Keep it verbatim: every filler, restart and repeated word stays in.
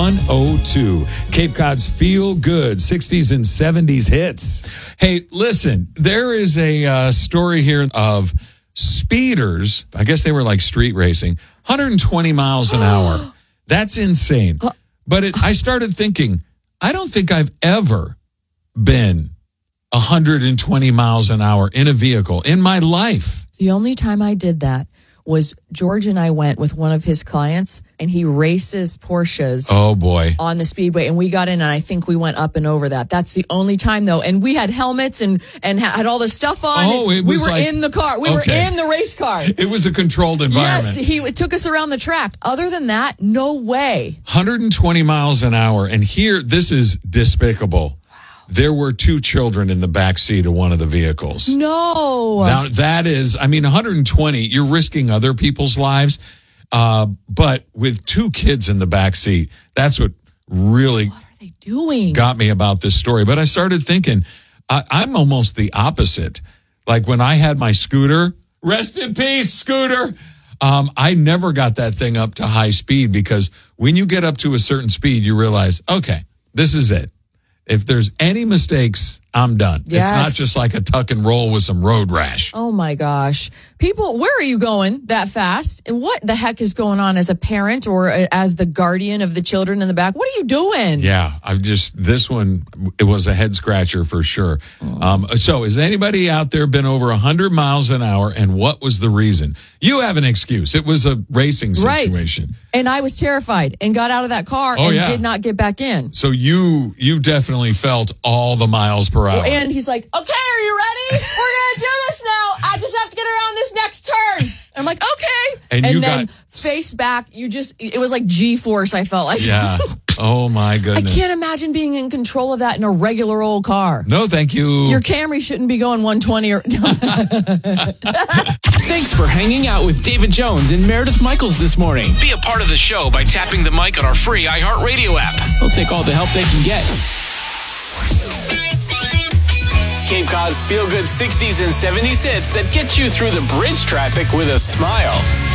one oh two. Cape Cod's Feel Good sixties and seventies hits. Hey, listen, there is a uh, story here of speeders. I guess they were like street racing, one hundred twenty miles an hour. That's insane. But it, I started thinking, I don't think I've ever been one hundred twenty miles an hour in a vehicle in my life. The only time I did that was George and I went with one of his clients, and he races Porsches. Oh, boy. On the speedway, and we got in, and I think we went up and over that. That's the only time, though. And we had helmets and, and had all the stuff on. Oh, it was We were like, in the car. We okay. were in the race car. It was a controlled environment. Yes, he it took us around the track. Other than that, no way. one hundred twenty miles an hour. And here, this is despicable. There were two children in the back seat of one of the vehicles. No. Now, that is, I mean, one hundred twenty, you're risking other people's lives. Uh, but with two kids in the back seat, that's what really What are they doing? got me about this story. But I started thinking, I, I'm almost the opposite. Like when I had my scooter, rest in peace, scooter. Um, I never got that thing up to high speed because when you get up to a certain speed, you realize, okay, this is it. If there's any mistakes, I'm done. Yes. It's not just like a tuck and roll with some road rash. Oh, my gosh. People, where are you going that fast? And what the heck is going on as a parent or as the guardian of the children in the back? What are you doing? Yeah, I've just, this one, it was a head scratcher for sure. Oh. Um, so has anybody out there been over one hundred miles an hour, and what was the reason? You have an excuse. It was a racing situation. Right. And I was terrified and got out of that car oh, and yeah. did not get back in. So you you definitely felt all the miles per hour. And he's like, okay, are you ready? We're going to do this now. I just have to get around this next turn. I'm like, okay. And, and you then got... face back, you just, it was like G-force, I felt like. Yeah. Oh, my goodness. I can't imagine being in control of that in a regular old car. No, thank you. Your Camry shouldn't be going one twenty or... Thanks for hanging out with David Jones and Meredith Michaels this morning. Be a part of the show by tapping the mic on our free iHeartRadio app. They'll take all the help they can get. Cape Cod's feel-good sixties and seventies hits that get you through the bridge traffic with a smile.